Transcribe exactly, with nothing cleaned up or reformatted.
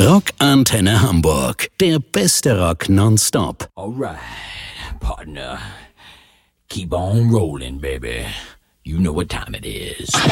Rockantenne Hamburg. Der beste Rock nonstop. Alright, partner. Keep on rolling, baby. You know what time it is.